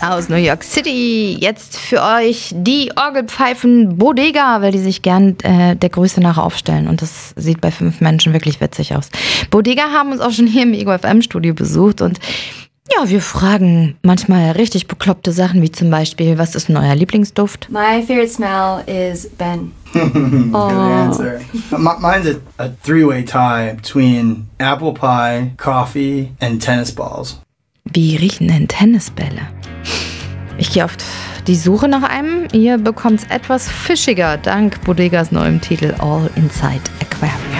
Aus New York City jetzt für euch die Orgelpfeifen Bodega, weil die sich gern der Größe nach aufstellen. Und das sieht bei 5 Menschen wirklich witzig aus. Bodega haben uns auch schon hier im Ego FM Studio besucht und ja, wir fragen manchmal richtig bekloppte Sachen, wie zum Beispiel, was ist denn euer Lieblingsduft? My favorite smell is Ben. Good answer. Mine's a three-way tie between apple pie, coffee, and tennis balls. Wie riechen denn Tennisbälle? Ich gehe auf die Suche nach einem. Ihr bekommt es etwas fischiger dank Bodegas neuem Titel All Inside Aquarium.